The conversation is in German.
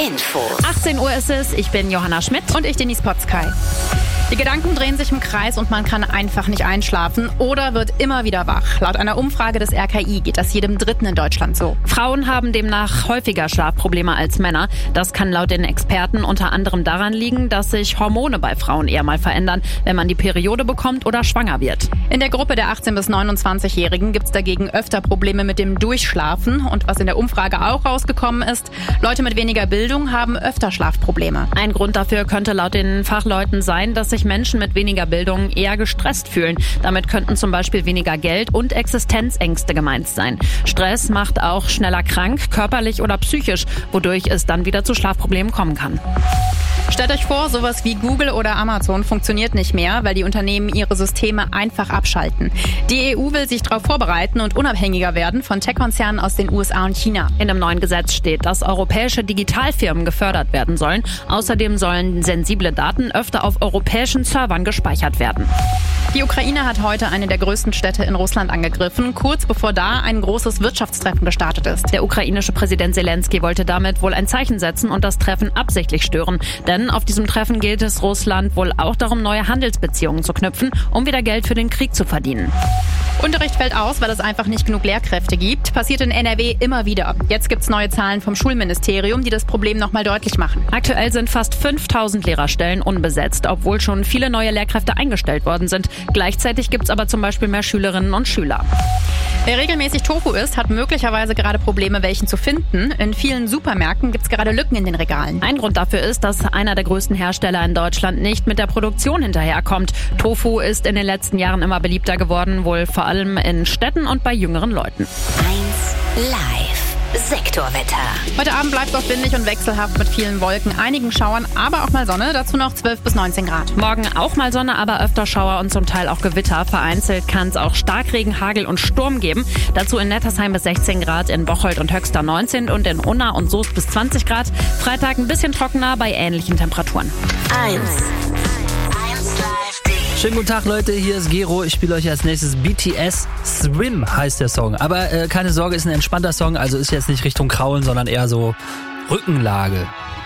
Info. 18 Uhr ist es, ich bin Johanna Schmidt. Und ich, Denise Potzkei. Die Gedanken drehen sich im Kreis und man kann einfach nicht einschlafen oder wird immer wieder wach. Laut einer Umfrage des RKI geht das jedem Dritten in Deutschland so. Frauen haben demnach häufiger Schlafprobleme als Männer. Das kann laut den Experten unter anderem daran liegen, dass sich Hormone bei Frauen eher mal verändern, wenn man die Periode bekommt oder schwanger wird. In der Gruppe der 18- bis 29-Jährigen gibt es dagegen öfter Probleme mit dem Durchschlafen. Und was in der Umfrage auch rausgekommen ist, Leute mit weniger Bildung haben öfter Schlafprobleme. Ein Grund dafür könnte laut den Fachleuten sein, dass sich Menschen mit weniger Bildung eher gestresst fühlen. Damit könnten zum Beispiel weniger Geld und Existenzängste gemeint sein. Stress macht auch schneller krank, körperlich oder psychisch, wodurch es dann wieder zu Schlafproblemen kommen kann. Stellt euch vor, sowas wie Google oder Amazon funktioniert nicht mehr, weil die Unternehmen ihre Systeme einfach abschalten. Die EU will sich darauf vorbereiten und unabhängiger werden von Tech-Konzernen aus den USA und China. In einem neuen Gesetz steht, dass europäische Digitalfirmen gefördert werden sollen. Außerdem sollen sensible Daten öfter auf europäischen Servern gespeichert werden. Die Ukraine hat heute eine der größten Städte in Russland angegriffen, kurz bevor da ein großes Wirtschaftstreffen gestartet ist. Der ukrainische Präsident Zelensky wollte damit wohl ein Zeichen setzen und das Treffen absichtlich stören. Denn auf diesem Treffen geht es Russland wohl auch darum, neue Handelsbeziehungen zu knüpfen, um wieder Geld für den Krieg zu verdienen. Unterricht fällt aus, weil es einfach nicht genug Lehrkräfte gibt. Passiert in NRW immer wieder. Jetzt gibt's neue Zahlen vom Schulministerium, die das Problem nochmal deutlich machen. Aktuell sind fast 5000 Lehrerstellen unbesetzt, obwohl schon viele neue Lehrkräfte eingestellt worden sind. Gleichzeitig gibt's aber zum Beispiel mehr Schülerinnen und Schüler. Wer regelmäßig Tofu isst, hat möglicherweise gerade Probleme, welchen zu finden. In vielen Supermärkten gibt's gerade Lücken in den Regalen. Ein Grund dafür ist, dass einer der größten Hersteller in Deutschland nicht mit der Produktion hinterherkommt. Tofu ist in den letzten Jahren immer beliebter geworden, wohl vor allem in Städten und bei jüngeren Leuten. 1 Live. Sektorwetter. Heute Abend bleibt es auch windig und wechselhaft mit vielen Wolken, einigen Schauern, aber auch mal Sonne. Dazu noch 12 bis 19 Grad. Morgen auch mal Sonne, aber öfter Schauer und zum Teil auch Gewitter. Vereinzelt kann es auch Starkregen, Hagel und Sturm geben. Dazu in Nettersheim bis 16 Grad, in Bocholt und Höxter 19 und in Unna und Soest bis 20 Grad. Freitag ein bisschen trockener bei ähnlichen Temperaturen. 1 Schönen guten Tag, Leute, hier ist Gero. Ich spiele euch als nächstes BTS Swim heißt der Song. Aber keine Sorge, ist ein entspannter Song, also ist jetzt nicht Richtung Kraulen, sondern eher so Rückenlage.